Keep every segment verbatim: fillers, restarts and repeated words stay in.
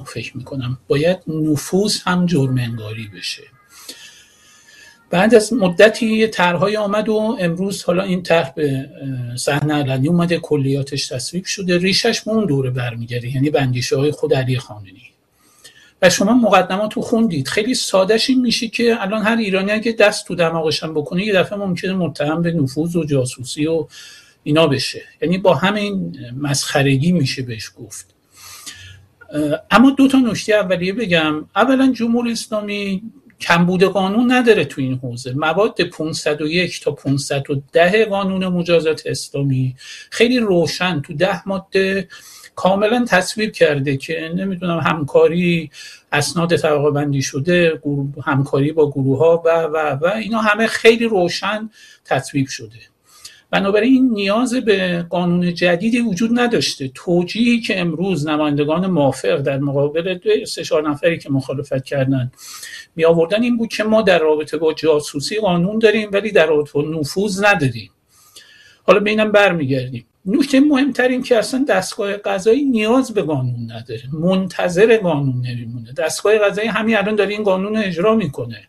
فکر میکنم باید نفوذ هم جرم انگاری بشه. بعد از مدتی طرح‌های آمد و امروز حالا این طرح به صحنه علنی اومده، کلیاتش تصویب شده، ریشش به اون دوره برمیگرده، یعنی به اندیشه‌های خود علی خامنه‌ای. و شما مقدمات رو خوندید، خیلی سادهش این میشه که الان هر ایرانی اگه دست تو دماغش هم بکنه یه دفعه ممکنه متهم به نفوذ و جاسوسی و اینا بشه، یعنی با همین مسخرگی میشه بهش گفت. اما دو تا نکته اولیه بگم. اولا جمهوری اسلامی کمبود قانون نداره تو این حوزه. مواد پانصد و یک تا پانصد و ده قانون مجازات اسلامی خیلی روشن تو ده ماده کاملا تصویب کرده که نمیدونم همکاری، اسناد طبقه بندی شده، همکاری با گروه ها و و و اینا همه خیلی روشن تصویب شده. بنابراین نیاز به قانون جدیدی وجود نداشته. توجیهی که امروز نمایندگان موافق در مقابل دو سه چهار نفری که مخالفت کردن می آوردن این بود که ما در رابطه با جاسوسی قانون داریم ولی در رابطه با نفوذ نداریم. حالا به اینم برمیگردیم. نکته مهمتر این که اصلا دستگاه قضایی نیاز به قانون نداره، منتظر قانون نمیمونه. دستگاه قضایی همین الان داره این قانون رو اجرا میکنه،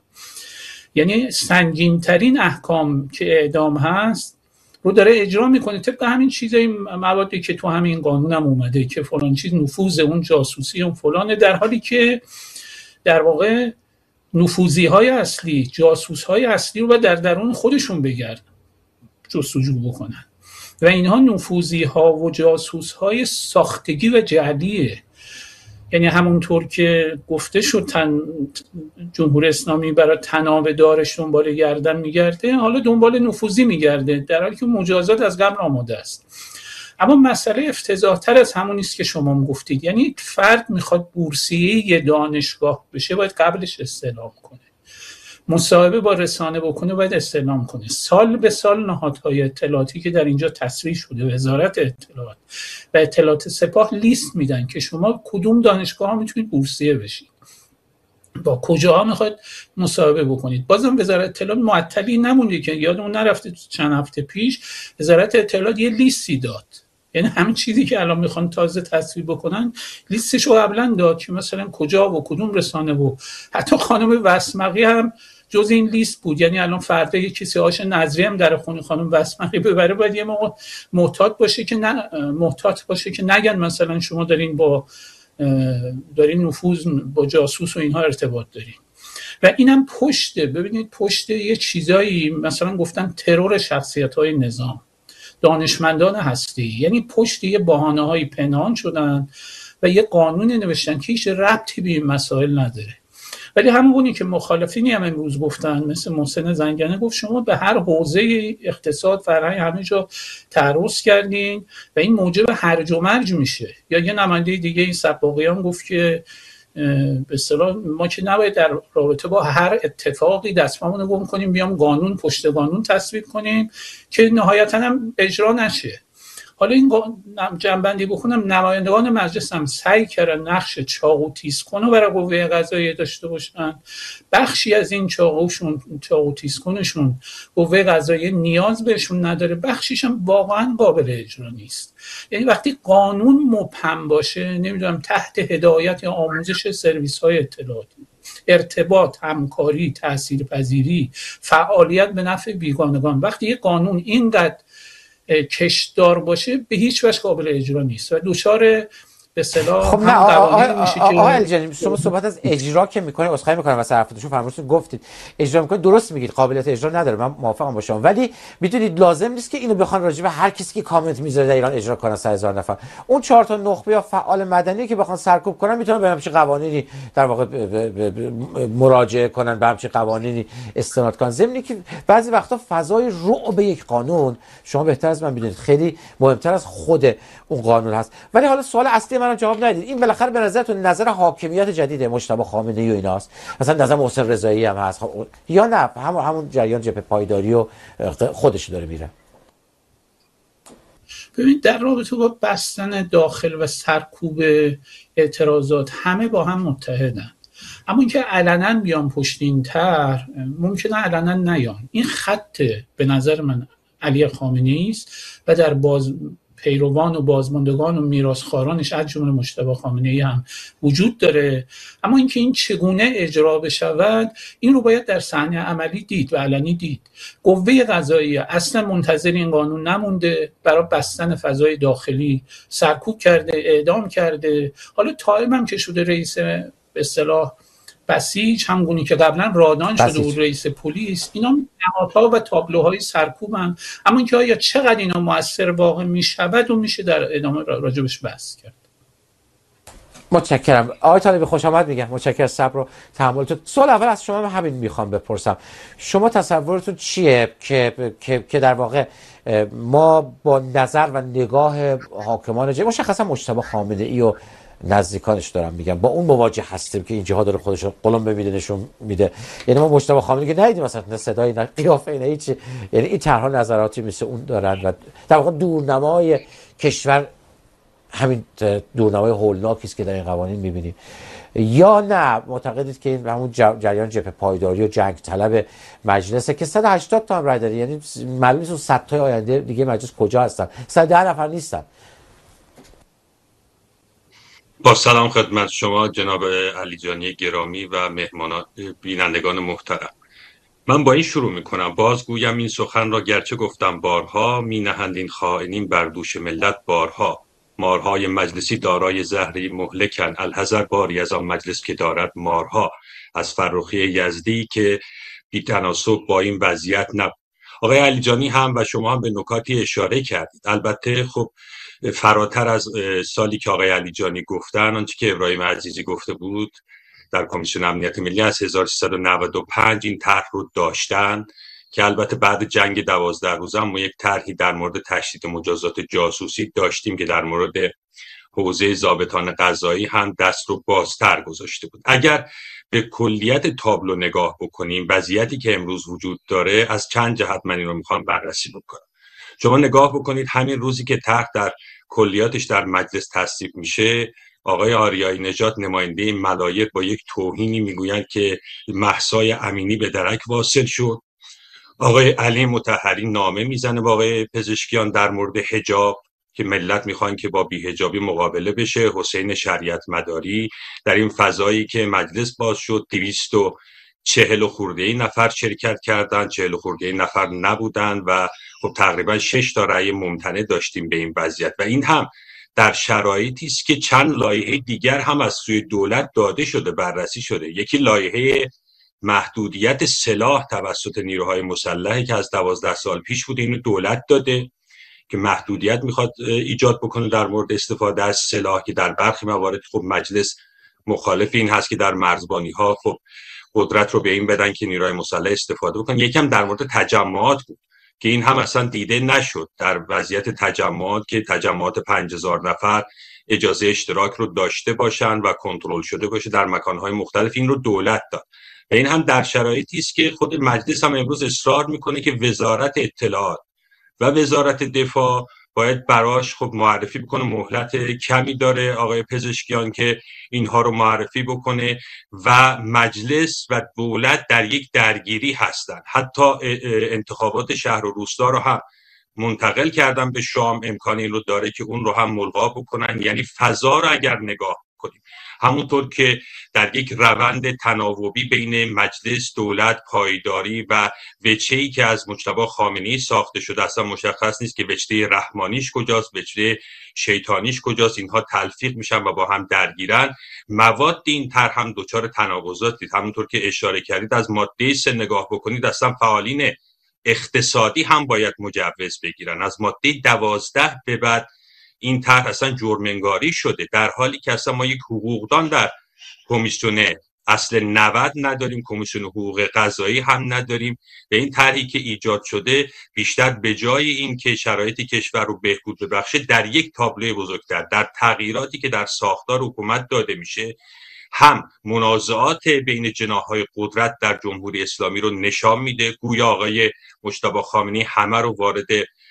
یعنی سنگین ترین احکام که اعدام هست رو داره اجرا میکنه طبق همین چیزای موادی که تو همین قانون هم اومده که فلان چیز نفوذ اون جاسوسی اون فلانه، در حالی که در واقع نفوذی های اصلی، جاسوس های اصلی رو باید در درون خودشون بگردن، جستجو بکنن. و اینها نفوذی ها و جاسوس های ساختگی و جعلیه. یعنی همونطور که گفته شد تن جمهوری اسلامی برای تناب دارش دنبال گردن میگرده، حالا دنبال نفوذی میگرده، در حالی که مجازات از قبل آماده است. اما مسئله افتضاح‌تر از همون است که شما گفتید. یعنی فرد میخواد بورسیه یه دانشگاه بشه باید قبلش استعلام کنه، مصاحبه با رسانه بکنه باید استعلام کنه. سال به سال نهادهای اطلاعاتی که در اینجا تصریح شده، وزارت اطلاعات و اطلاعات سپاه لیست میدن که شما کدوم دانشگاه ها میتونید بورسیه بشید، با کجاها میخواید مصاحبه بکنید. بازم وزارت اطلاعات معطلی نمونده که یادمون نرفته چند هفته پیش وزارت اطلاعات یه لیستی داد، یعنی همین چیزی که الان میخوان تازه تصویب بکنن لیستشو قبلا داد که مثلا کجا و کدوم رسانه و حتی خانم وسمقی هم جز این لیست بود. یعنی الان فردا یه کسی هاش نظری هم در خونه خانم وسمقی ببره باید یه موقع محتاط باشه که نه محتاط باشه که نگن مثلا شما دارین با دارین نفوذ با جاسوس و اینها ارتباط دارین. و اینم پشته، ببینید پشته یه چیزایی مثلا گفتن ترور شخصیت‌های نظام، دانشمندان هستی، یعنی پشت یه بهانه‌های پنهان شدن و یه قانون نوشتن که هیچ ربطی به این مسائل نداره. ولی همونی که مخالفینی هم امروز گفتن، مثل محسن زنگنه گفت شما به هر حوزه اقتصاد فرهنگ همه جا تعرض کردین و این موجب هرج و مرج میشه. یا یه نماینده دیگه این سباقیان گفت که به اصطلاح ما که نباید در رابطه با هر اتفاقی دستمون رو گم کنیم بیام قانون پشت قانون تصویب کنیم که نهایتا هم اجرا نشه. حالا این جنبندی بخونم، نمایندگان مجلس هم سعی کردن نقش چاقو تیز کنه برای قوه قضاییه داشته باشن. بخشی از این چاقوشون چاقو تیز کنشون قوه قضاییه نیاز بهشون نداره، بخشیش هم واقعا قابل اجرا نیست. یعنی وقتی قانون مبهم باشه، نمیدونم تحت هدایت یا آموزش سرویس های اطلاعاتی، ارتباط، همکاری، تاثیرپذیری، فعالیت به نفع بیگانگان، وقتی یه قانون اینقدر کشدار باشه به هیچ وجه قابل اجرا نیست و دچار به اصطلاح خب نه قوانین میشه که آقا الجانی شما صحبت از اجرا که میکنه، اسخای میکنم واسه حرفتون فرمودید گفتید اجرا میکنه، درست میگید قابلیت اجرا نداره، من موافقم با شما، ولی میدونید لازم نیست که اینو بخوان راجع به هر کسی که کامنت میذاره در ایران اجرا کنن سه هزار نفر. اون چهار تا نخبه یا فعال مدنی که بخوان سرکوب کنن میتونن به همچین قوانینی در واقع مراجعه کنن، به همچین قوانینی استناد کنن. ضمن که بعضی وقتا فضای رعب یک قانون شما بهتر از من میدونید خیلی مهمتر از خود اون قانون هست. ولی حالا سوال اصلی منم جواب ندید، این بالاخره به نظرتون نظر حاکمیت جدید مجتبی خامنه‌ای و ایناست، مثلا نظر محسن رضایی هم هست یا نه همون همون جریان جبهه پایداری و خودش داره میره؟ ببین در رابطه با بستن داخل و سرکوب اعتراضات همه با هم متحدن، اما اینکه علنا بیان پشت این طرح ممکنه علنا نیان. این خط به نظر من علی خامنه‌ای است و در باز پیروان و بازماندگان و میراثخوارانش از جمله مجتبی خامنه‌ای هم وجود داره. اما اینکه این چگونه اجرا بشود این رو باید در صحنه عملی دید و علنی دید. قوه قضاییه اصلا منتظر این قانون نمونده، برای بستن فضای داخلی سرکوب کرده، اعدام کرده. حالا طالب هم که شده رئیس به اصطلاح بسیج، همونی که قبلا رادان شده بود رئیس پلیس، اینا نهادها و تابلوهای سرکوبن. اما اینکه آیا چقدر اینا مؤثر واقع میشود و میشه در ادامه راجبش بحث کرد. متشکرم آقای طالبی، خوش آمد میگم. متشکرم صبر و تحملتون. سوال اول از شما همین میخوام بپرسم، شما تصورتون چیه که که که در واقع ما با نظر و نگاه حاکمان جمهوری مشخصا مجتبی خامنه‌ای و نزدیکانش دارم میگم با اون مواجه هستیم که این جهاد رو خودش رو قلم بمیده نشون میده؟ یعنی ما مجتبی خامنه‌ای که ندیدیم مثلا نه صدای نه قیافه نه هیچ، یعنی این طرح‌ها نظراتی مثل اون دارن و در واقع دورنمای کشور همین دورنمای هولناکی است که در این قوانین میبینیم، یا نه معتقدید که این همون جریان جبهه پایداری و جنگ طلب مجلسه که صد و هشتاد تا هم رای داره؟ یعنی معلومه اون صد تا آینده دیگه مجلس کجا هستن؟ صد و ده نفر نیستن. با سلام خدمت شما جناب علیجانی گرامی و مهمانان بینندگان محترم. من با این شروع میکنم. باز گویم این سخن را گرچه گفتم بارها، می نهند این خائنین بر دوش ملت بارها. مارهای مجلسی دارای زهری مهلکن، الحذر باری از آن مجلس که دارد مارها. از فرخی یزدی که بی تناسب با این وضعیت نب. آقای علیجانی هم و شما هم به نکاتی اشاره کردید. البته خب فراتر از سالی که آقای علیجانی گفتن، آنچه که ابراهیم عزیزی گفته بود در کمیسیون امنیت ملی از هزار و سیصد و نود و پنج این طرح رو داشتن که البته بعد جنگ دوازده روزه ما یک طرحی در مورد تشدید مجازات جاسوسی داشتیم که در مورد حوزه ضابطان قضایی هم دست رو بازتر گذاشته بود. اگر به کلیت تابلو نگاه بکنیم، وضعیتی که امروز وجود داره از چند جهت من این رو میخوام بررسی بکنم. شما نگاه بکنید همین روزی که طرح در کلیاتش در مجلس تصویب میشه، آقای آریایی نژاد نماینده ملایک با یک توهینی میگویند که مهسای امینی به درک واصل شد. آقای علی مطهری نامه میزنه با آقای پزشکیان در مورد حجاب که ملت میخوان که با بی‌حجابی مقابله بشه. حسین شریعت مداری در این فضایی که مجلس باز شد دویست و چهل خورده ای نفر شرکت کردن، چهل خورده ای نفر نبودن و خب تقریبا شش تا رأی ممتنع داشتیم به این وضعیت و این هم در شرایطی است که چند لایحه دیگر هم از سوی دولت داده شده، بررسی شده. یکی لایحه محدودیت سلاح توسط نیروهای مسلحه که از دوازده سال پیش بوده، اینو دولت داده که محدودیت میخواد ایجاد بکنه در مورد استفاده از سلاح که در برخی موارد خب مجلس مخالف این هست که در مرزبانی ها خب قدرت رو به این بدن که نیروهای مسلح استفاده بکنن. یکم در مورد تجمعات بود که این هم اصلا دیده نشد در وضعیت تجمعات که تجمعات پنج هزار نفر اجازه اشتراک رو داشته باشن و کنترل شده باشه در مکانهای مختلف، این رو دولت داد. و این هم در شرایطی است که خود مجلس هم امروز اصرار میکنه که وزارت اطلاعات و وزارت دفاع باید براش خب معرفی بکنه، مهلت کمی داره آقای پزشکیان که اینها رو معرفی بکنه و مجلس و دولت در یک درگیری هستن. حتی انتخابات شهر و روستا رو هم منتقل کردن به شام، امکانی رو داره که اون رو هم ملغا بکنن. یعنی فضا رو اگر نگاه کنیم همونطور که در یک روند تناوبی بین مجلس، دولت، پایداری و وجهه‌ای که از مجتبی خامنه‌ای ساخته شده اصلا مشخص نیست که وجهه رحمانیش کجاست، وجهه شیطانیش کجاست، اینها تلفیق میشن و با هم درگیرن. مواد این طرح هم دچار تناقضات دید. همونطور که اشاره کردید از ماده سه نگاه بکنید اصلا فعالین اقتصادی هم باید مجوز بگیرن. از ماده دوازده به بعد این طرح اصلا جرم‌انگاری شده، در حالی که اصلا ما یک حقوقدان در کمیسیون اصل نود نداریم، کمیسیون حقوق قضایی هم نداریم. به این طرحی که ایجاد شده بیشتر به جای این که شرایط کشور رو بهبود ببخشه در یک تابلوی بزرگتر، در تغییراتی که در ساختار حکومت داده میشه، هم منازعات بین جناح‌های قدرت در جمهوری اسلامی رو نشان میده. گویا آقای مجتبی خامنه‌ای همه رو وارد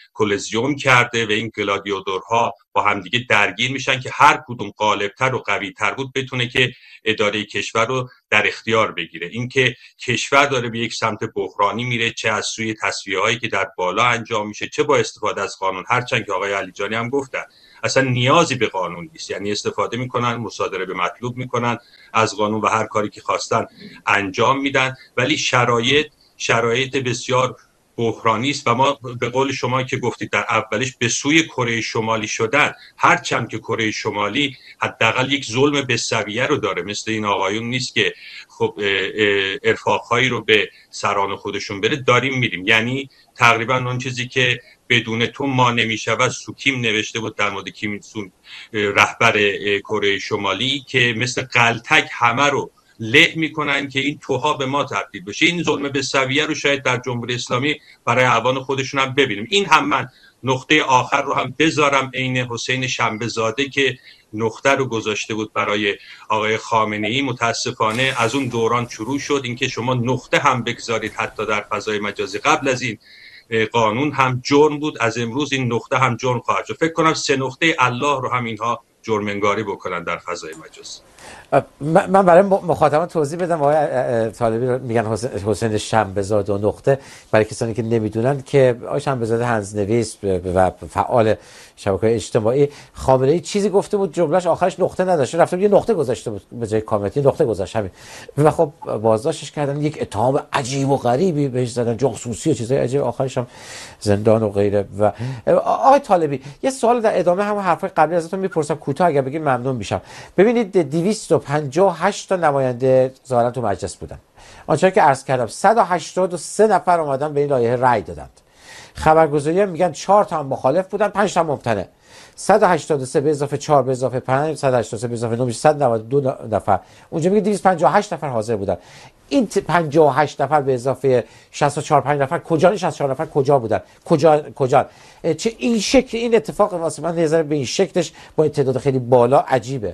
کلزیوم کرده و این گلادیاتورها با همدیگه درگیر میشن که هر کدوم غالبتر و قویتر بود بتونه که اداره کشور رو در اختیار بگیره. اینکه کشور داره به یک سمت بحرانی میره، چه از سوی تصفیه هایی که در بالا انجام میشه، چه با استفاده از قانون، هرچند که آقای علیجانی هم گفتن اصلا نیازی به قانون نیست، یعنی استفاده میکنن، مصادره به مطلوب میکنن از قانون و هر کاری که خواستن انجام میدن، ولی شرایط شرایط بسیار بحرانی است و ما به قول شما که گفتید در اولش به سوی کره شمالی شدن، هرچند که کره شمالی حداقل یک ظلم بالسویه رو داره، مثل این آقایون نیست که خب ارفاقهایی رو به سران خودشون بره، داریم میریم. یعنی تقریبا اون چیزی که بدون تو ما نمیشود سوکیم نوشته بود در مورد کیم ایل سون رهبر کره شمالی، که مثل قلتک همه رو له میکنن که این توها به ما تبدیل بشه. این ظلم بالسویه رو شاید در جمهوری اسلامی برای اعوان خودشون هم ببینیم. این هم من نقطه آخر رو هم بذارم عین حسین شنبه زاده که نقطه رو گذاشته بود برای آقای خامنه ای، متاسفانه از اون دوران شروع شد اینکه شما نقطه هم بگذارید حتی در فضای مجازی. قبل از این قانون هم جرم بود، از امروز این نقطه هم جرم خواهد شد. فکر کنم سه نقطه الله رو هم اینها جرم انگاری بکنن در فضای مجازی. من برای مخاطبان توضیح بدم، آقای طالبی میگن حسین شنبه‌زاده و نقطه، برای کسانی که نمیدونن که آقای شنبه‌زاده هنرنویس و فعال شبکه‌های اجتماعی، خامنه‌ای چیزی گفته بود جملهش آخرش نقطه نداشته، رفته بود یه نقطه گذاشته بود به جای کامنت، یه نقطه گذاشت همین، و خب بازداشتش کردن، یک اتهام عجیب و غریبی بهش زدن، جاسوسی و چیزای عجیب، آخرش هم زندان و غیره. و آقای طالبی یه سوال در ادامه هم حرفای قبلی ازتون میپرسم، کوتاه اگه بگید ممنون میشم. ببینید دویست و پنجاه و هشت تا نماینده ظاهرا تو مجلس بودن، آنچه که عرض کردم صد و هشتاد و سه نفر اومدن به این لایحه رأی دادند. خبرگزاری میگن چهار تا هم مخالف بودن، پنج تا ممتنع. صد و هشتاد و سه به اضافه چهار به اضافه پنج، صد و هشتاد و سه به اضافه نه، صد و نود و دو نفر. اونجا میگه دویست و پنجاه و هشت نفر حاضر بودن. این پنجاه و هشت نفر به اضافه شصت و چهار پنج نفر کجا، شصت و چهار نفر کجا بودن؟ کجا کجا چه این شکل این اتفاق واسه من نظر به این شکلش با تعداد خیلی بالا عجیبه.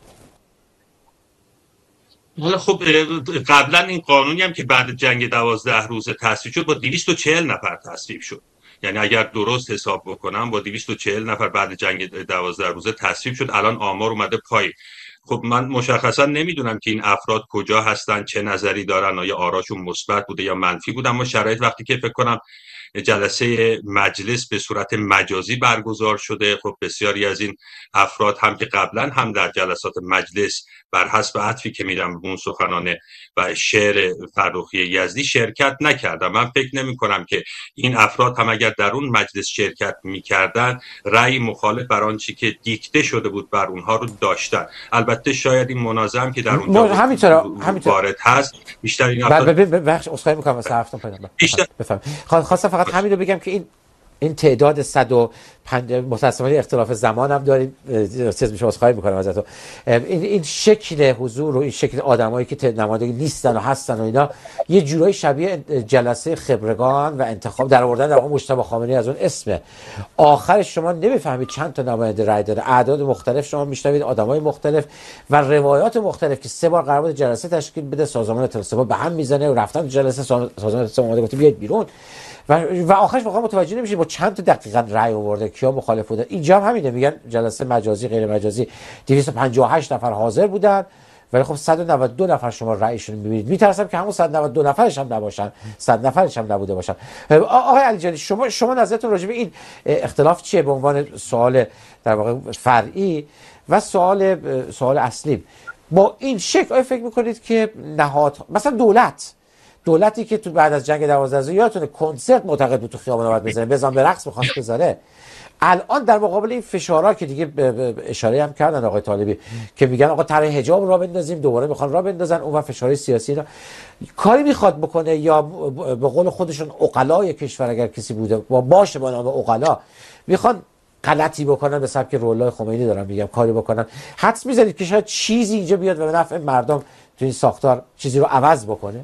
حالا خب قبلا این قانونی هم که بعد جنگ دوازده روزه تصویب شد با دویست و چهل نفر تصویب شد، یعنی اگر درست حساب بکنم با دویست و چهل نفر بعد جنگ دوازده روزه تصویب شد. الان آمار اومده پایین. خب من مشخصا نمیدونم که این افراد کجا هستن، چه نظری دارن، آیا آراشون مثبت بوده یا منفی بوده، اما شرایط وقتی که فکر کنم جلسه مجلس به صورت مجازی برگزار شده، خب بسیاری از این افراد هم که قبلا هم در جلسات مجلس بر حسب عطفی که میدم اون سخنانه و شعر فرخی یزدی شرکت نکردن. من فکر نمی کنم که این افراد هم اگر در اون مجلس شرکت میکردن رأی مخالف بر آنچه که دیکته شده بود بر اونها رو داشتن. البته شاید این منازعه که در اونجا وارد هست بیشتر این افراد بخش اسخای میکنم واسه هفتم پیدا بفهم. خواستم فقط همین رو بگم که این این تعداد صد و پنجاه متأسفانه اختلاف زمان هم داریم، چیز میشه اسخای میکنم ازتون. این این شکل حضور و این شکل آدمایی که نماینده نیستن و هستن و اینا یه جورایی شبیه جلسه خبرگان و انتخاب در آوردن در مجتبی خامنه‌ای از اون اسمه. آخرش شما نمیفهمید چند تا نماینده رای داده، اعداد مختلف شما میشنوید، آدمای مختلف و روایات مختلف که سه بار قرار بود جلسه تشکیل بده، سازمان اتصال به هم میزنه و رفتن جلسه، سازمان اتصال اومده گفت بیاید بیرون و و آخرش واقعا متوجه نمیشید با چند تا دقیقاً رأی آورده، کیا مخالف بودن. اینجا هم همینه، میگن جلسه مجازی غیر مجازی دویست و پنجاه و هشت نفر حاضر بودن، ولی خب صد و نود و دو نفر شما رأیشون رو می‌بینید. میترسم که همون صد و نود و دو نفرش هم نباشن، صد نفرش هم نبوده باشن. آقای علیجانی شما شما نظرتون راجع به این اختلاف چیه به عنوان سوال در واقع فرعی و سوال سوال اصلی؟ با این شکل آیا فکر می‌کنید که نهاد مثلا دولت دولتی که تو بعد از جنگ دوازده روزه یادتونه کنسرت معتقد بود تو خیابان اومد بزنه، بزن به رقص می‌خواست بذاره، الان در مقابل این فشارها که دیگه اشاره هم کردن آقای طالبی که میگن آقا طرح حجاب راه بندازیم، دوباره میخوان راه بندازن، اون و فشارهای سیاسی را کاری میخواد بکنه یا به قول خودشون عقلای کشور اگر کسی بوده با باشه با نام عقلا میخوان غلطی بکنن به سبک روح‌الله خمینی دارن میگم کاری بکنن، حدس میزنید که شاید چیزی اینجا بیاد و به نفع مردم تو این ساختار چیزی رو عوض بکنه؟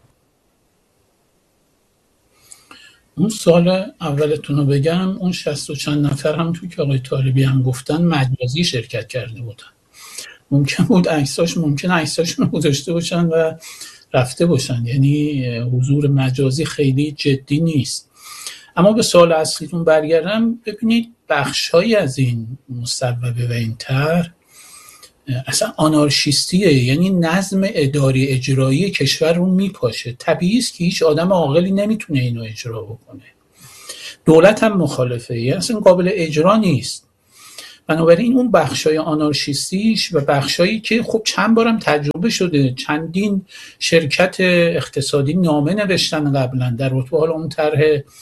اون سال اولتون رو بگم، اون شصت و چند نفر هم تو که آقای طالبی هم گفتن مجازی شرکت کرده بودن. ممکن بود عکساش ممکن عکساشون رو گذاشته باشن و رفته باشن، یعنی حضور مجازی خیلی جدی نیست. اما به سوال اصلیتون برگردم، ببینید بخش‌هایی از این مصوبه و این طرح اصلا آنارشیستیه، یعنی نظم اداری اجرایی کشور رو میپاشه. طبیعی است که هیچ آدم عاقلی نمیتونه اینو اجرا بکنه، دولت هم مخالفه، یعنی اصلا قابل اجرا نیست. بنابراین اون بخشای آنارشیستیش و بخشایی که خب چند بارم تجربه شده، چندین شرکت اقتصادی نامه نوشتن قبلا در رابطه حالا اون طرح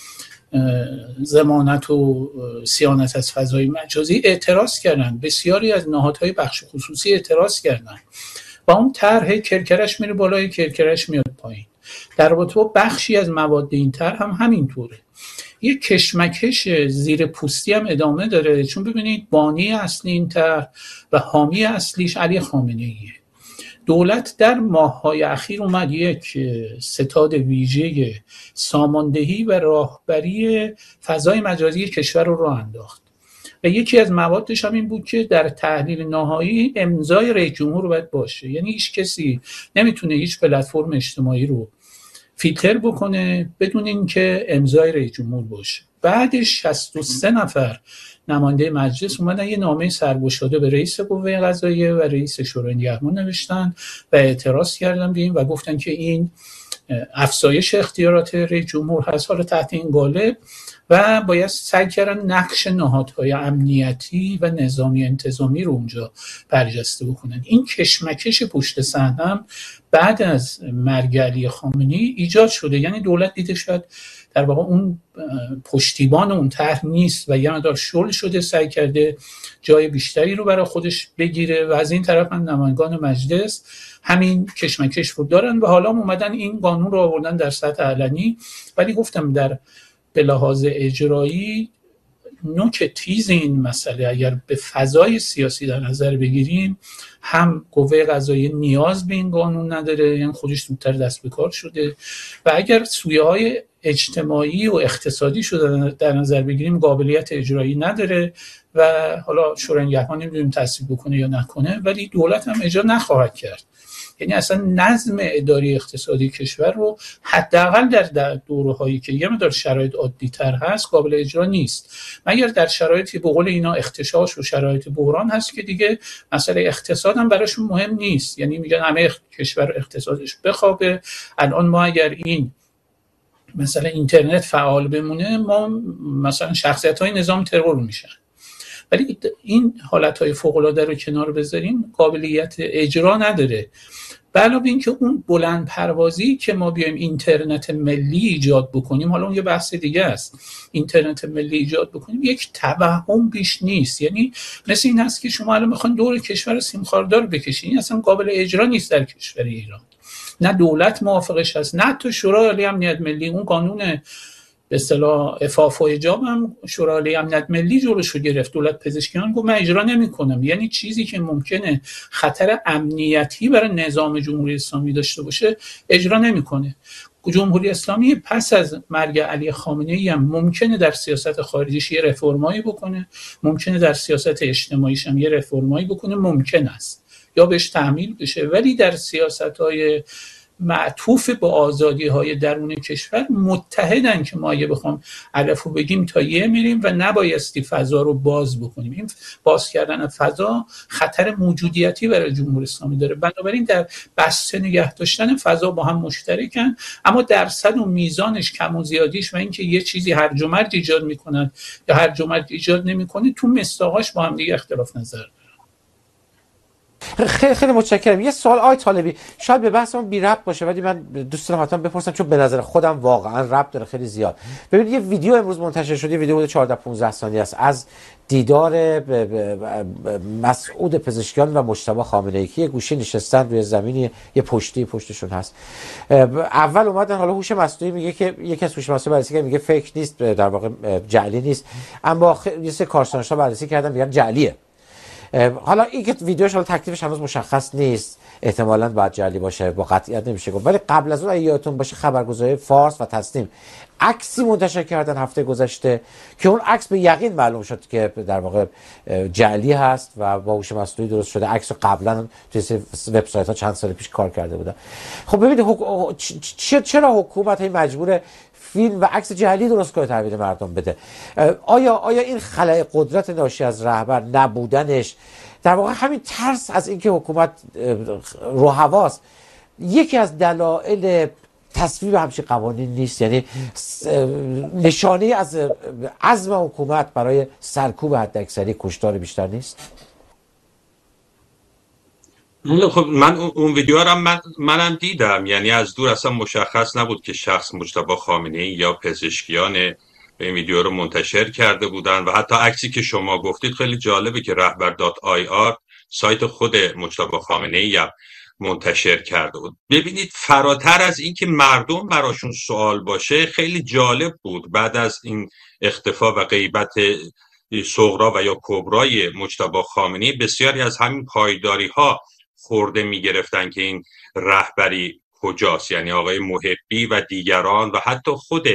ضمانت و صیانت از فضای مجازی اعتراض کردن، بسیاری از نهادهای بخش خصوصی اعتراض کردن و اون طرح کرکرش میره بالای، کرکرش میاد پایین. در رابطه با بخشی از مواد این طرح هم همینطوره. یک کشمکش زیر پوستی هم ادامه داره، چون ببینید بانی اصلی این طرح و حامی اصلیش علی خامنه‌ایه. دولت در ماه‌های اخیر اومد یک ستاد ویژه ساماندهی و راهبری فضای مجازی کشور رو راه انداخت و یکی از موادش هم این بود که در تحلیل نهایی امضای رئیس جمهور باید باشه. یعنی هیچ کسی نمیتونه هیچ پلتفرم اجتماعی رو فیلتر بکنه بدون اینکه امضای رئیس جمهور باشه. بعدش شصت و سه نفر نماینده مجلس اومدن یه نامه سرگشاده به رئیس قوه قضاییه و رئیس شورای نگهبان نوشتن و اعتراض کردن به این و گفتن که این افزایش اختیارات رئیس جمهور هست حالا تحت این قالب و باید سعی کردن نقش نهادهای امنیتی و نظامی انتظامی رو اونجا برجسته بکنن. این کشمکش پشت صحنه بعد از مرگ علی خامنه‌ای ایجاد شده، یعنی دولت دیده شاید در واقع اون پشتیبان اون طرح نیست و یه مقدار شل شده، سعی کرده جای بیشتری رو برای خودش بگیره و از این طرف هم نمایندگان مجلس همین کشمکش رو دارن و حالا اومدن این قانون رو آوردن در سطح علنی. ولی گفتم در به لحاظ اجرایی نوک تیز این مسئله اگر به فضای سیاسی در نظر بگیریم، هم قوه قضاییه نیاز به این قانون نداره، یعنی خودش زودتر دست به کار شده، و اگر سویه های اجتماعی و اقتصادی شده در نظر بگیریم قابلیت اجرایی نداره و حالا شورای نگهبان نمیدونیم تصویب بکنه یا نکنه، ولی دولت هم اجرا نخواهد کرد. یعنی اصلا نظم اداری اقتصادی کشور رو حداقل در دوره‌هایی که یه مقدار شرایط عادی‌تر هست قابل اجرا نیست، مگر در شرایطی به قول اینا اختشاش و شرایط بحران هست که دیگه مسئله اقتصاد هم براشون مهم نیست. یعنی میگن همه کشور اقتصادش بخوابه، الان ما اگر این مثلا اینترنت فعال بمونه ما مثلا شخصیت‌های نظام ترور میشن. ولی این حالتهای فوق‌العاده رو کنار بذاریم قابلیت اجرا نداره. به علاوه اینکه اون بلند پروازی که ما بیایم اینترنت ملی ایجاد بکنیم، حالا اون یه بحث دیگه است، اینترنت ملی ایجاد بکنیم یک توهم بیش نیست. یعنی مثل این هست که شما الان میخواین دور کشور سیم خاردار بکشین، این اصلا قابل اجرا نیست در کشور ایران. نه دولت موافقش هست، نه تو شورای عالی امنیت ملی. اون قانون به اصطلاح عفاف و حجاب هم شورای عالی امنیت ملی جلوشو گرفت، دولت پزشکیان گفت من اجرا نمی‌کنم. یعنی چیزی که ممکنه خطر امنیتی برای نظام جمهوری اسلامی داشته باشه اجرا نمی‌کنه. جمهوری اسلامی پس از مرگ علی خامنه‌ای هم ممکنه در سیاست خارجیش یه رفرمایی بکنه، ممکنه در سیاست اجتماعیش هم یه رفرمایی بکنه، ممکن است یا بهش تحمیل بشه، ولی در سیاست‌های معطوف به آزادی‌های درون کشور متحدن که ما اگه بخوام علفو بگیم تا یه میریم و نبایستی فضا رو باز بکنیم. این باز کردن فضا خطر موجودیتی برای جمهوری اسلامی داره. بنابراین در بسته نگه داشتن فضا با هم مشترکن، اما درصد و میزانش کم و زیادیش و اینکه یه چیزی هرج و مرج ایجاد میکنن یا هرج و مرج ایجاد نمیکنه تو مصداقاش با هم دیگه اختلاف نظر داره. خیلی خیلی متشکرم. یه سوال آقای طالبی شاید به بحثمون بی ربط باشه ولی من دوست دارم حتما بپرسم چون به نظر خودم واقعا ربط داره خیلی زیاد. ببینید یه ویدیو امروز منتشر شده، ویدیو بود چهارده پانزده ثانیه است از دیدار مسعود پزشکیان و مجتبی خامنه‌ای که یه گوشه نشستن روی زمینی، یه پشتی پشتشون هست. اول اومدن، حالا هوش مصنوعی میگه که یکی از هوش مصنوعی بررسی کرد میگه فیک نیست، در واقع جعلی نیست، اما یه سری کارشناسا بررسی کردن میگن جعلیه. حالا این که ویدیوش حالا تکلیفش هنوز مشخص نیست، احتمالاً باید جعلی باشه، با قطعیت نمیشه گفت، ولی قبل از اون اگه یادتون باشه خبرگزاری فارس و تصنیم عکسی منتشر کردن هفته گذشته که اون عکس به یقین معلوم شد که در واقع جعلی هست و با هوش مصنوعی درست شده. عکس رو قبلا توی وبسایت ها چند سال پیش کار کرده بودن. خب ببینید حک... چرا حکومت مجبور فیلم و عکس جعلی درست کنه تحویل مردم بده؟ آیا آیا این خلأ قدرت ناشی از رهبر نبودنش در واقع همین ترس از اینکه حکومت رو هواست یکی از دلایل تصویب همچین قوانین نیست؟ یعنی نشانه از عزم حکومت برای سرکوب حداکثری کشتار بیشتر نیست؟ خب من اون ویدیو رو من منم دیدم، یعنی از دور اصلا مشخص نبود که شخص مجتبی خامنه‌ای یا پزشکیان این ویدیو رو منتشر کرده بودن و حتی عکسی که شما گفتید خیلی جالبه که رهبر دات آی آر سایت خود مجتبی خامنه‌ای منتشر کرده بود. ببینید فراتر از این که مردم براشون سوال باشه، خیلی جالب بود بعد از این اختفا و غیبت صغرا و یا کبرای مجتبی خامنه‌ای بسیاری از همین پایداری ها خورده می گرفتن که این رهبری کجاست، یعنی آقای محبی و دیگران و حتی خود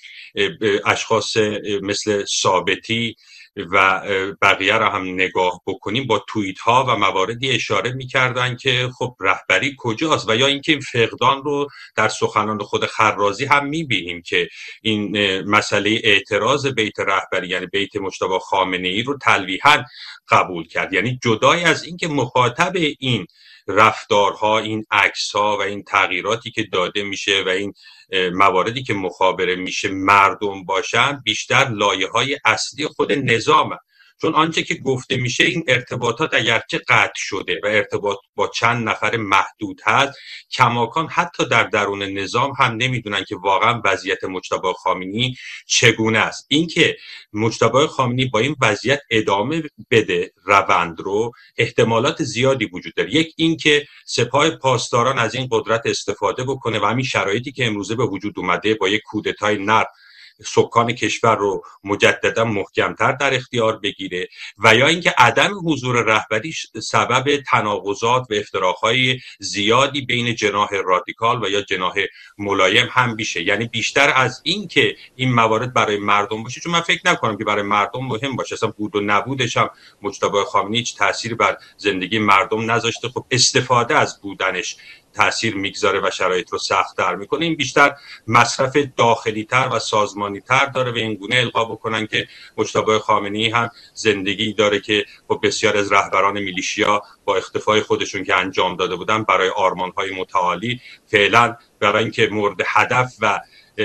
اشخاص مثل ثابتی و بقیه را هم نگاه بکنیم با توییت ها و مواردی اشاره می‌کردن که خب رهبری کجاست، و یا اینکه این فقدان رو در سخنان خود خرازی هم می‌بینیم که این مسئله اعتراض بیت رهبری یعنی بیت مجتبی خامنه‌ای رو تلویحاً قبول کرد. یعنی جدای از اینکه مخاطب این رفتارها، این عکس‌ها و این تغییراتی که داده میشه و این مواردی که مخابره میشه مردم باشن، بیشتر لایه‌های اصلی خود نظامه. چون آنچه که گفته میشه این ارتباطات اگرچه قطع شده و ارتباط با چند نفر محدود هست، کماکان حتی در درون نظام هم نمیدونن که واقعا وضعیت مجتبی خامنه‌ای چگونه است. اینکه مجتبی خامنه‌ای با این وضعیت ادامه بده روند رو، احتمالات زیادی وجود داره. یک اینکه سپاه پاسداران از این قدرت استفاده بکنه و همین شرایطی که امروزه به وجود اومده با یک کودتای نر سکان کشور رو مجددا محکمتر در اختیار بگیره، و یا اینکه عدم حضور رهبری سبب تناقضات و افتراق‌های زیادی بین جناح رادیکال و یا جناح ملایم هم بشه. یعنی بیشتر از این که این موارد برای مردم باشه، چون من فکر نکنم که برای مردم مهم باشه، اصلا بود و نبودش هم مجتبی خامنه‌ای هیچ تأثیری بر زندگی مردم نذاشته. خب استفاده از بودنش تأثیر میگذاره و شرایط رو سخت‌تر میکنه. این بیشتر مصرف داخلی تر و سازمانی تر داره و این گونه القا بکنن که مجتبی خامنه‌ای هم زندگی داره که با بسیار از رهبران میلیشیا با اختفای خودشون که انجام داده بودن برای آرمان‌های متعالی فعلا برای اینکه مورد هدف و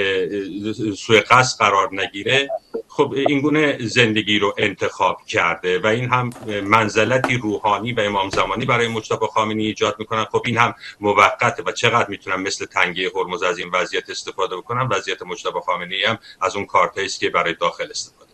سوء قصد قرار نگیره، خب این گونه زندگی رو انتخاب کرده و این هم منزلتی روحانی و امام زمانی برای مجتبی خامنه‌ای ایجاد میکنن. خب این هم موقته و چقدر میتونن مثل تنگه هرمز از این وضعیت استفاده بکنن. وضعیت مجتبی خامنه‌ای هم از اون کارتایی است که برای داخل استفاده.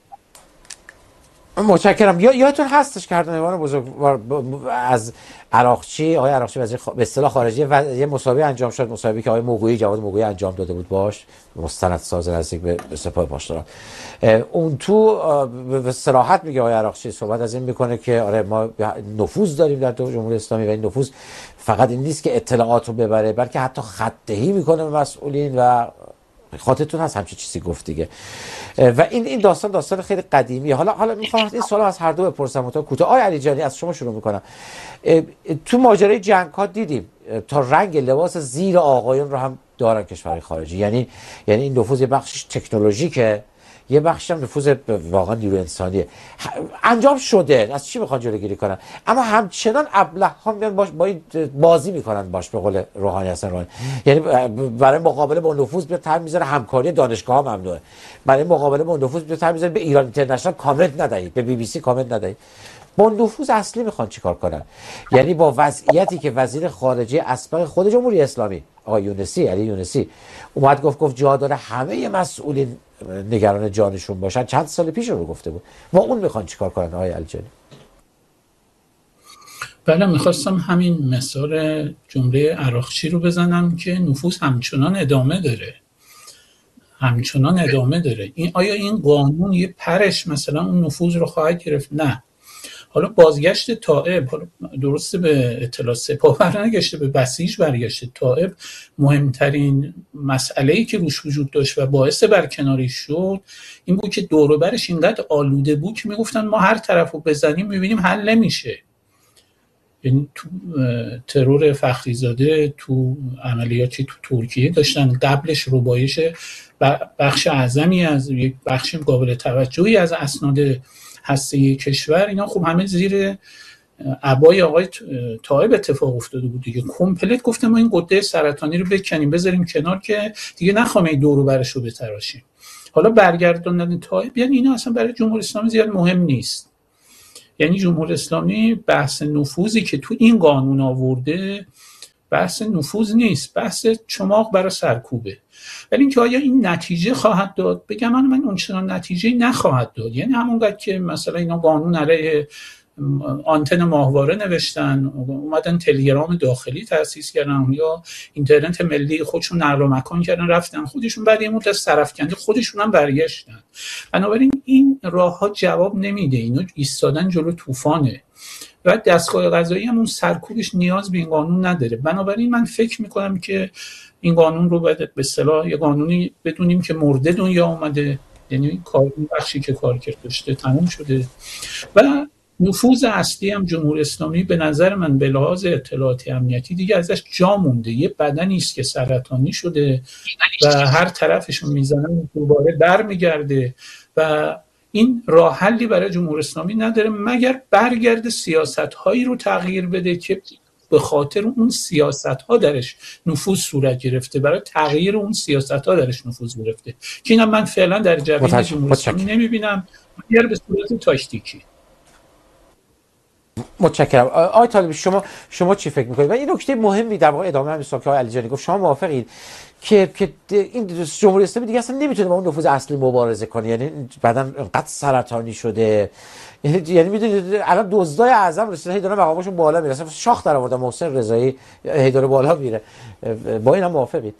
متشکرم. یا یادتون هستش که کردنوان بزرگوار از عراقچی، آقای عراقچی وزیر به اصطلاح خارجیه و یه مسابقه انجام شد، مسابقه که آقای موقویی جواد موقویی انجام داده بود باش، مستندساز نزدیک به سپاه پاسداران. اون تو به صراحت میگه آقای عراقچی صحبت از این میکنه که آره ما نفوذ داریم در جمهوری اسلامی و این نفوذ فقط این نیست که اطلاعات رو ببره بلکه حتی خط دهی میکنه به مسئولین و خاطرتون هست همچین چیزی گفت دیگه. و این این داستان داستان خیلی قدیمیه. حالا حالا میخوام این سوال از هر دو بپرسم تا کوتاه. آقای علی جانی از شما شروع میکنم. تو ماجرای جنگ ها دیدیم تا رنگ لباس زیر آقایون رو هم دارن کشورهای خارجی، یعنی یعنی این نفوذ بخشش تکنولوژیکه، یه بخش هم نفوذ واقعا نیرو انسانیه. انجام شده، از چی میخوان جلوگیری کنن؟ اما همچنان ابله ها میان باش با بازی میکنن باش، به قول روحانی هستن روحانی، یعنی برای مقابله با نفوذ به تر میذاره همکاری دانشگاه ها ممنوعه، برای مقابله با نفوذ به تر میذاره به ایران اینترنشنال کامنت ندهید، به بی بی سی کامنت ندهید. با نفوذ اصلی میخوان چیکار کنن؟ یعنی با وضعیتی که وزیر خارجه اسبق خود جمهوری اسلامی آقای یونسی، علی یونسی اومد گفت گفت جا داره همه مسئولین نگران جانشون باشن، چند سال پیش رو گفته بود. با اون میخوان چیکار کنن آقای الجانی؟ بله، میخواستم همین مثال جمله عراقچی رو بزنم که نفوذ همچنان ادامه داره، همچنان ادامه داره. این آیا این قانون یه پرش مثلا اون نفوذ رو خواهد گرفت؟ نه. حالا بازگشت طائب، حالا درسته به اطلاع سپاه برنگشته، به بسیج برگشته. طائب مهمترین مسئله‌ای که روش وجود داشت و باعث برکناری شد این بود که دور و برش اینقدر آلوده بود که میگفتن ما هر طرفو بزنیم میبینیم حل نمیشه. یعنی تو ترور فخریزاده، تو عملیاتی تو ترکیه داشتن، قبلش ربایش بخش اعظمی از یک بخش قابل توجهی از اسناد هسته کشور، اینا خب همه زیر عبای آقای طائب اتفاق افتاده بود دیگه. کمپلت گفتم ما این غده سرطانی رو بکنیم بذاریم کنار که دیگه نخوام این دور و برش رو بتراشیم. حالا برگردوندن طائب یعنی اینا اصلا برای جمهوری اسلامی زیاد مهم نیست. یعنی جمهوری اسلامی بحث نفوذی که تو این قانون آورده بحث نفوذ نیست، بحث چماق برای سرکوبه. ولی اینکه آیا این نتیجه خواهد داد، بگم من من اون چنان نتیجه نخواهد داد. یعنی همونقدر که مثلا اینا قانون علیه آنتن ماهواره نوشتن، اومدن تلگرام داخلی تأسیس کردن یا اینترنت ملی خودشون نقل و مکان کردن رفتن خودشون، بعد یه مدت سرفکنده خودشون هم برگشتن. بنابراین این راه‌ها جواب نمیده، اینا ایستادن جلو طوفانه و دستگاه قضایی هم اون سرکوبش نیاز به این قانون نداره. بنابراین من فکر میکنم که این قانون رو باید به اصطلاح یه قانونی بدونیم که مرده دنیا اومده، یعنی کار بخشی که کار کرده داشته تموم شده و نفوذ اصلی هم جمهوری اسلامی به نظر من به لحاظ اطلاعاتی امنیتی دیگه ازش جا مونده. یه بدنی است که سرطانی شده و هر طرفشون میزنن دوباره برمیگرده و این راه حلی برای جمهوری اسلامی نداره مگر برگرد سیاست‌هایی رو تغییر بده که به خاطر اون سیاست‌ها درش نفوذ صورت گرفته، برای تغییر اون سیاست‌ها درش نفوذ گرفته که اینا من فعلا در جبهه جمهوری اسلامی نمی‌بینم مگر به صورت تاکتیکی. متشکرم. آقای طالبی شما شما چی فکر می‌کنید؟ و این نکته مهمی در واقع ادامه همین سوال که آقای علیجانی گفت، شما موافقید که که این جمهوری اسلامی دیگه اصلا نمیتونه با اون نفوذ اصلی مبارزه کنه؟ یعنی بعداً انقدر سرطانی شده، یعنی یعنی میدونید الان دزدای اعظم رسیدن هی داره مقامشون بالا میره، اصلا شاخ در آورده محسن رضایی هی داره بالا میره. با این هم موافقید؟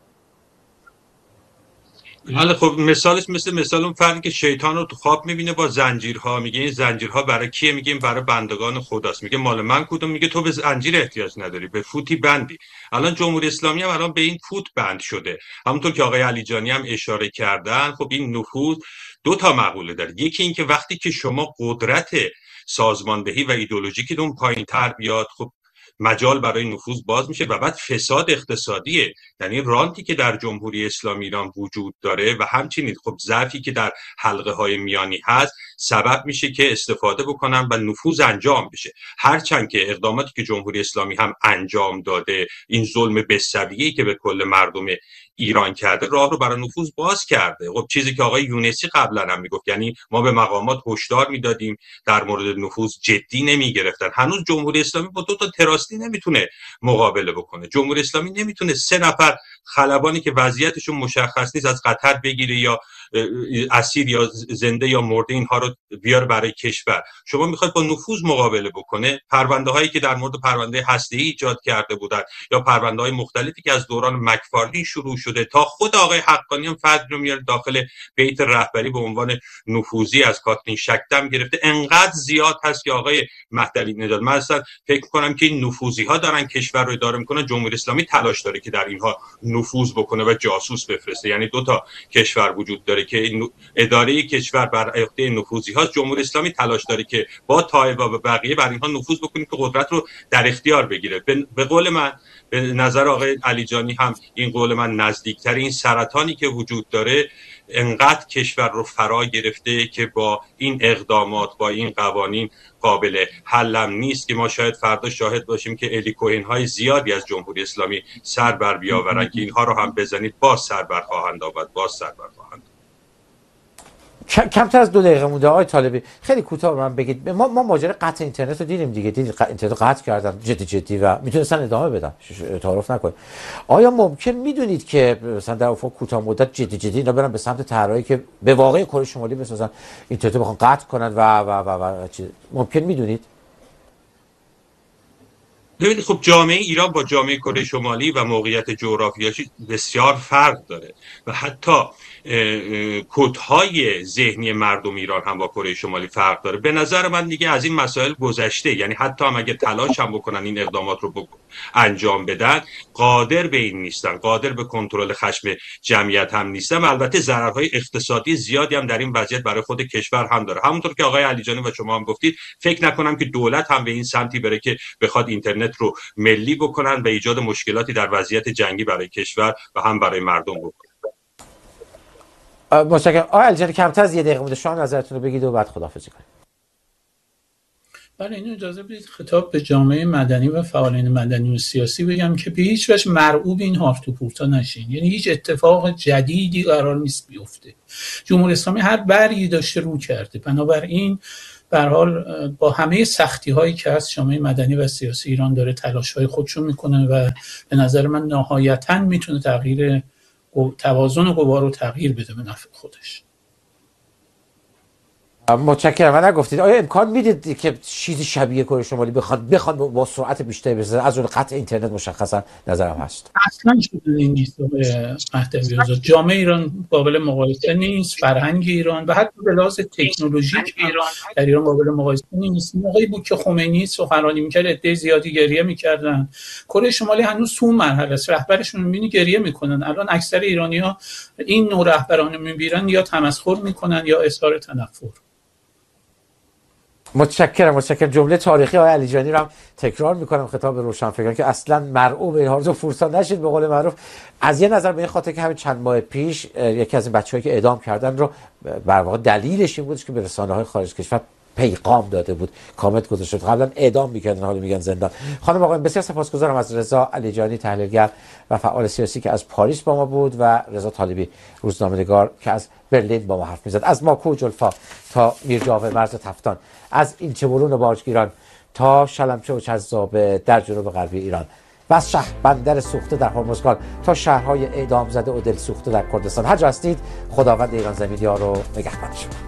حالا خب مثالش مثل مثال اون فردی که شیطان رو تو خواب میبینه با زنجیرها، میگه این زنجیرها برای کیه؟ میگه این برای بندگان خداست. میگه مال من کدوم؟ میگه تو به زنجیر احتیاج نداری، به فوتی بندی. الان جمهوری اسلامی هم الان به این فوت بند شده. همونطور که آقای علیجانی هم اشاره کردن، خب این نفوذ دو تا مقوله داره. یکی این که وقتی که شما قدرت سازماندهی و ایدئولوژیکتون پایین‌تر بیاد، خب مجال برای نفوذ باز میشه و بعد فساد اقتصادیه، یعنی رانتی که در جمهوری اسلامی ایران وجود داره و همچنین خب ضعفی که در حلقه های میانی هست سبب میشه که استفاده بکنن و نفوذ انجام بشه. هرچند که اقداماتی که جمهوری اسلامی هم انجام داده، این ظلم بی‌سویه‌ای که به کل مردم ایران کرده، راه رو برای نفوذ باز کرده. خب چیزی که آقای یونسی قبلا هم میگفت، یعنی ما به مقامات هشدار میدادیم در مورد نفوذ جدی نمیگرفتن. هنوز جمهوری اسلامی با دو تا تراستی نمیتونه مقابله بکنه. جمهوری اسلامی نمیتونه سه نفر خلبانی که وضعیتشون مشخص نیست از قطر بگیره یا اسیر یا زنده یا مرده اینها رو بیاره برای کشور. شما میخواید با نفوذ مقابله بکنه؟ پرونده هایی که در مورد پرونده هسته‌ای ایجاد کرده بودن یا پرونده های مختلفی که از دوران مکفارلین شروع شده تا خود آقای حقانی هم فرد رو میاره داخل بیت رهبری به عنوان نفوذی از کاترین شکدم گرفته، انقدر زیاد هست که آقای مهدوی نژاد، من اصلا فکر کنم که این نفوذی ها دارن کشور رو اداره میکنن. جمهوری اسلامی تلاش داره که در اینها نفوذ بکنه و جاسوس بفرسته. یعنی دو تا کشور وجود داره که اداره کشور بر عهده نفوذی هاست. جمهوری اسلامی تلاش داره که با طائف و بقیه بر اینها نفوذ بکنه که قدرت رو در اختیار بگیره. به قول من، به نظر آقای علیجانی هم این قول من نزدیکتر، این سرطانی که وجود داره انقدر کشور رو فرا گرفته که با این اقدامات، با این قوانین قابل حلم نیست که ما شاید فردا شاهد باشیم که الی کوهن های زیادی از جمهوری اسلامی سر بر بیاورن که اینها رو هم بزنید باز سر بر خواهند آورد، باز سر بر خواهند. کمتر از دو دقیقه مونده. آقای طالبی خیلی کوتاه من بگید. ما ما ماجرا قطع اینترنت رو دیدیم دیگه، دیدید اینترنت رو قطع کردن جدی جدی و میتونستن ادامه بدن، تعارف نکنید. آیا ممکن میدونید که مثلا در افق کوتاه مدت جدی جدی اینا برن به سمت طرحی که به واقع کره شمالی بسازن، اینترنت رو بخوان قطع کنن و و و, و, و چیز ممکن میدونید؟ ببینید خب جامعه ایران با جامعه کره شمالی و موقعیت جغرافیایی بسیار فرق داره و حتی کدهای ذهنی مردم ایران هم با کره شمالی فرق داره. به نظر من دیگه از این مسائل گذشته، یعنی حتی هم اگه تلاش هم بکنن این اقدامات رو بکن انجام بدن، قادر به این نیستن، قادر به کنترل خشم جمعیت هم نیستن و البته ضررهای اقتصادی زیادی هم در این وضعیت برای خود کشور هم داره. همونطور که آقای علیجانی و شما هم گفتید، فکر نکنم که دولت هم به این سمتی بره که بخواد اینترنت رو ملی بکنن و ایجاد مشکلاتی در وضعیت جنگی برای کشور و هم برای مردم بکنن. متشکرم. آقای علیجانی کمتر از یه دقیقه مونده، شما نظرتون رو بگید و بعد خداحافظی کنید. بله، اینو اجازه بدید خطاب به جامعه مدنی و فعالین مدنی و سیاسی بگم که به هیچ وجه مرعوب این هارت و پورتا نشین. یعنی هیچ اتفاق جدیدی قرار نیست بیفته. جمهوری اسلامی هر بری داشته رو کرده، بنابراین به هر حال با همه سختی هایی که از جامعه مدنی و سیاسی ایران داره تلاش های خودشون میکنه و به نظر من نهایتاً میتونه تغییر توازن قوا رو تغییر بده به نفع خودش. متشکرم. من نگفتید آیا امکان میدید که چیزی شبیه کره شمالی بخواد بخواد با سرعت بیشتری برسه؟ از اون قطع اینترنت مشخصا نظرم هست. اصلا شده این نیست. مهدوی آزاد، جامعه ایران قابل مقایسه نیست، فرهنگ ایران و حتی به لحاظ تکنولوژیک ایران در ایران قابل مقایسه نیست. موقعی بود که خمینی سخنرانی میکرد عده زیادی گریه میکردن. کره شمالی هنوز تو مرحله است، رهبرشون میبینی گریه میکنن. الان اکثر ایرانی‌ها این نوع رهبران میبینن یا تمسخر میکنن یا اظهار تنفر. متشکرم. متشکرم. جمله تاریخی آقای علیجانی رو هم تکرار میکنم خطاب به روشنفکران که اصلا مرعوب این هارت و پورتا نشید به قول معروف. از یه نظر به این خاطر که همین چند ماه پیش یکی از این بچه‌هایی که اعدام کردن رو در واقع دلیلش این بود که به رسانه‌های خارج کشور پیغام داده بود، کامنت گذاشته. قبلا اعدام میکردن، حالا میگن زندان. خانم آقایان، بسیار سپاسگزارم از رضا علیجانی تحلیلگر و فعال سیاسی که از پاریس با ما بود و رضا طالبی روزنامه‌نگار که از برلین با ما حرف میزد. از ماکو جلفا تا میرجاوه مرز تفتان، از ایلچه برون باجگیران تا شلمچه و چذابه در جنوب غربی ایران و از شهر بندر سوخته در هرمزگان تا شهرهای اعدام زده و دل سوخته در کردستان، هر جا هستید خداوند ایران زمین یار و نگهبان شما.